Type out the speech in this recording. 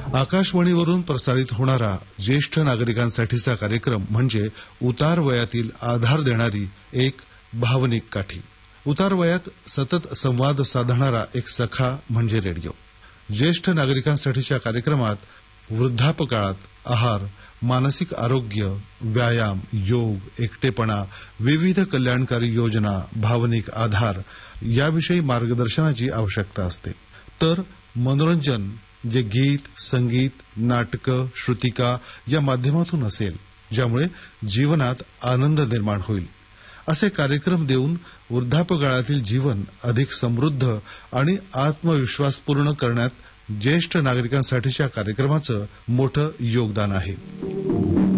आकाशवाणीवरून प्रसारित होणारा ज्येष्ठ नागरिकांसाठीचा कार्यक्रम म्हणजे उतार वयातील आधार देणारी एक भावनिक काठी. उतार वयात सतत संवाद साधणारा एक सखा म्हणजे रेडिओ. ज्येष्ठ नागरिकांसाठीच्या कार्यक्रमात वृद्धापकाळात आहार, मानसिक आरोग्य, व्यायाम, योग, एकटेपणा, विविध कल्याणकारी योजना, भावनिक आधार याविषयी मार्गदर्शनाची आवश्यकता असते. तर मनोरंजन जे गीत, संगीत, नाटकं, श्रुतिका या माध्यमातून असेल, ज्यामुळे जीवनात आनंद निर्माण होईल, असे कार्यक्रम देऊन वृद्धापकाळातील जीवन अधिक समृद्ध आणि आत्मविश्वासपूर्ण करण्यात ज्येष्ठ नागरिकांसाठीच्या कार्यक्रमाचं मोठं योगदान आहे.